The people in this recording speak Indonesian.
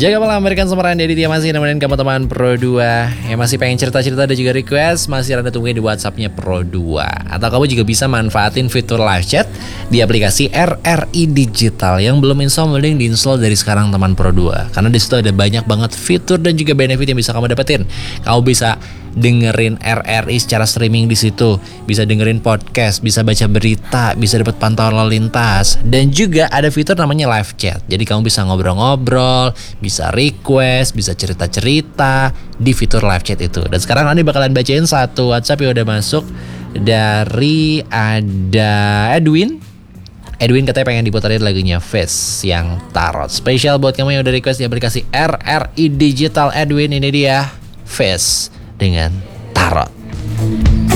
Jaga malam, berikan semerahan dari dia masih nemenin kamu teman Pro 2 yang masih pengen cerita-cerita dan juga request. Masih ada tungguin di WhatsAppnya Pro 2. Atau kamu juga bisa manfaatin fitur live chat di aplikasi RRI Digital. Yang belum install, mending diinstal dari sekarang teman Pro 2. Karena disitu ada banyak banget fitur dan juga benefit yang bisa kamu dapetin. Kamu bisa dengerin RRI secara streaming di situ, bisa dengerin podcast, bisa baca berita, bisa dapat pantauan lalu lintas, dan juga ada fitur namanya live chat. Jadi kamu bisa ngobrol-ngobrol, bisa request, bisa cerita-cerita di fitur live chat itu. Dan sekarang nanti bakalan bacain satu WhatsApp yang udah masuk dari ada Edwin. Edwin katanya pengen diputarin lagunya Face yang Tarot. Spesial buat kamu yang udah request di aplikasi RRI Digital. Edwin, ini dia Face dengan Tarot.